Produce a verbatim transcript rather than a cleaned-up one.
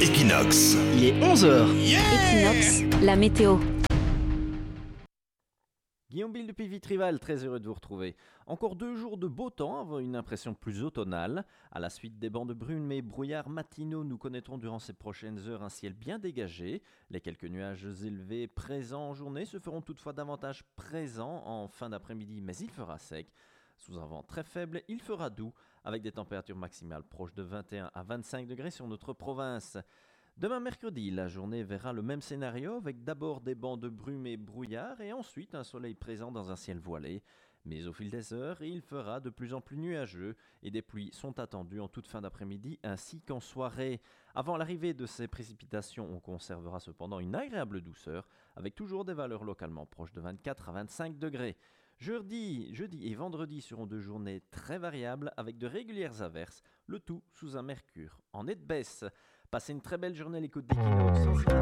Equinox. Il est onze heures. Equinox, la météo. Guillaume Bill depuis Vitrival, très heureux de vous retrouver. Encore deux jours de beau temps avant une impression plus automnale. À la suite des bancs de brume et brouillards matinaux, nous connaîtrons durant ces prochaines heures un ciel bien dégagé. Les quelques nuages élevés présents en journée se feront toutefois davantage présents en fin d'après-midi, mais il fera sec. Sous un vent très faible, il fera doux, avec des températures maximales proches de vingt et un à vingt-cinq degrés sur notre province. Demain mercredi, la journée verra le même scénario avec d'abord des bancs de brume et brouillard et ensuite un soleil présent dans un ciel voilé. Mais au fil des heures, il fera de plus en plus nuageux et des pluies sont attendues en toute fin d'après-midi ainsi qu'en soirée. Avant l'arrivée de ces précipitations, on conservera cependant une agréable douceur avec toujours des valeurs localement proches de vingt-quatre à vingt-cinq degrés. Jeudi, jeudi et vendredi seront deux journées très variables avec de régulières averses, le tout sous un mercure en nette baisse. Passez une très belle journée à l'écoute d'Equinox.